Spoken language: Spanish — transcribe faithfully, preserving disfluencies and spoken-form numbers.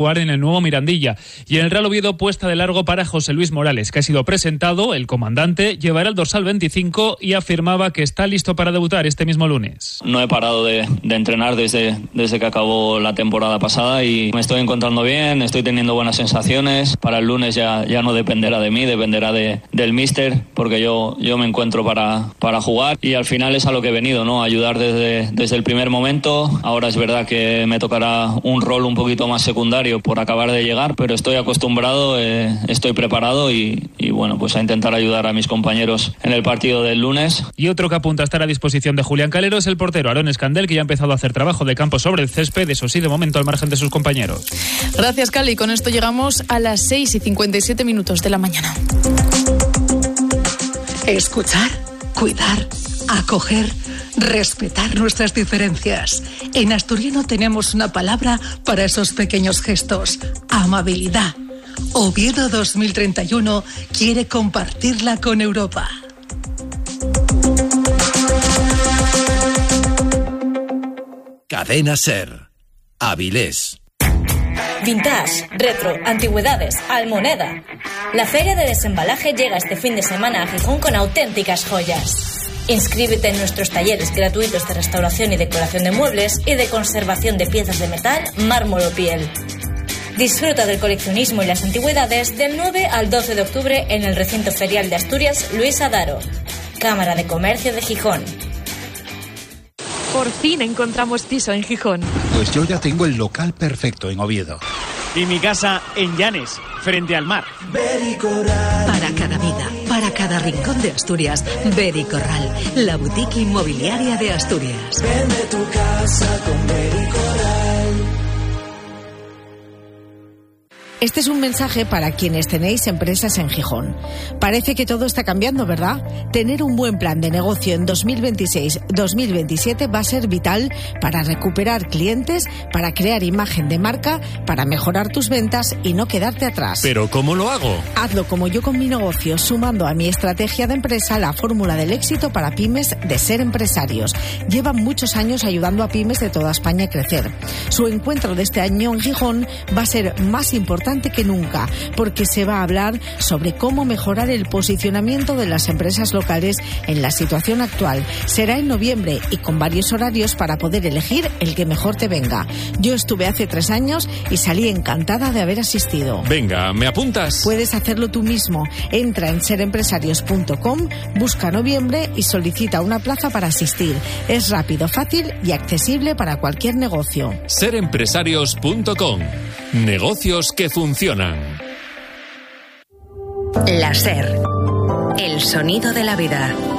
jugar en el nuevo Mirandilla. Y en el Real Oviedo, puesta de largo para José Luis Morales, que ha sido presentado. El comandante llevará el dorsal veinticinco y afirmaba que está listo para debutar este mismo lunes. No he parado de, de entrenar desde, desde que acabó la temporada pasada y me estoy encontrando bien, estoy teniendo buenas sensaciones. Para el lunes ya, ya no dependerá de mí, dependerá de, del míster, porque yo, yo me encuentro para, para jugar y al final es a lo que he venido, ¿no? Ayudar desde, desde el primer momento. Ahora es verdad que me tocará un rol un poquito más secundario por acabar de llegar, pero estoy acostumbrado, eh, estoy preparado y, y bueno, pues a intentar ayudar a mis compañeros en el partido del lunes. Y otro que apunta a estar a disposición de Julián Calero es el portero Aarón Escandel, que ya ha empezado a hacer trabajo de campo sobre el césped, eso sí, de momento al margen de sus compañeros. Gracias, Cali. Con esto llegamos a las seis y cincuenta y siete minutos de la mañana. Escuchar, cuidar, acoger, respetar nuestras diferencias. En asturiano tenemos una palabra para esos pequeños gestos: amabilidad. Oviedo dos mil treinta y uno quiere compartirla con Europa. Cadena Ser. Avilés. Vintage, retro, antigüedades, Almoneda. La Feria de Desembalaje llega este fin de semana a Gijón con auténticas joyas. Inscríbete en nuestros talleres gratuitos de restauración y decoración de muebles y de conservación de piezas de metal, mármol o piel. Disfruta del coleccionismo y las antigüedades del nueve al doce de octubre en el recinto ferial de Asturias Luis Adaro. Cámara de Comercio de Gijón. Por fin encontramos piso en Gijón. Pues yo ya tengo el local perfecto en Oviedo. Y mi casa en Llanes, frente al mar. Para cada vida, para cada rincón de Asturias, Bericorral, la boutique inmobiliaria de Asturias. Vende tu casa con Bericorral. Este es un mensaje para quienes tenéis empresas en Gijón. Parece que todo está cambiando, ¿verdad? Tener un buen plan de negocio en dos mil veintiséis dos mil veintisiete va a ser vital para recuperar clientes, para crear imagen de marca, para mejorar tus ventas y no quedarte atrás. ¿Pero cómo lo hago? Hazlo como yo con mi negocio, sumando a mi estrategia de empresa la fórmula del éxito para pymes de Ser Empresarios. Llevan muchos años ayudando a pymes de toda España a crecer. Su encuentro de este año en Gijón va a ser más importante que nunca, porque se va a hablar sobre cómo mejorar el posicionamiento de las empresas locales en la situación actual. Será en noviembre y con varios horarios para poder elegir el que mejor te venga. Yo estuve hace tres años y salí encantada de haber asistido. Venga, ¿me apuntas? Puedes hacerlo tú mismo. Entra en ser empresarios punto com, busca noviembre y solicita una plaza para asistir. Es rápido, fácil y accesible para cualquier negocio. ser empresarios punto com. Negocios que funcionan. La Ser. El sonido de la vida.